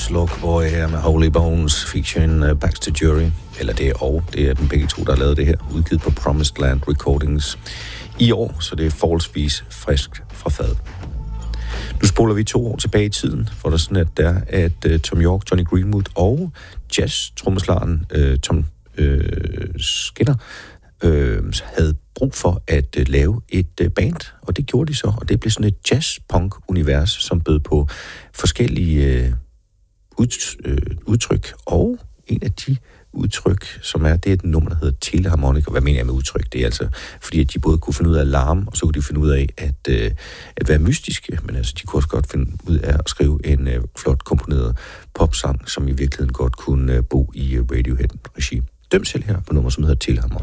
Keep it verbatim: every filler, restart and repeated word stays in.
Slug Boy her med Holy Bones, featuring uh, Baxter Jury. Eller det er og, det er dem begge to, der har lavet det her. Udgivet på Promised Land Recordings i år, så det er forholdsvis frisk fra fadet. Nu spoler vi to år tilbage i tiden, hvor der sådan at der at uh, Thom Yorke, Jonny Greenwood og jazz-trommeslageren uh, Tom uh, Skinner uh, havde brug for at uh, lave et uh, band, og det gjorde de så, og det blev sådan et jazz-punk-univers, som bød på forskellige uh, ud, uh, udtryk, og en af de udtryk, som er, det er et nummer, der hedder Teleharmonik. Og hvad mener jeg med udtryk? Det er altså, fordi at de både kunne finde ud af at larme, og så kunne de finde ud af at, øh, at være mystiske, men altså, de kunne også godt finde ud af at skrive en øh, flot komponeret popsang, som i virkeligheden godt kunne øh, bo i øh, Radiohead-regi. Døm selv her på nummer, som hedder Teleharmonik.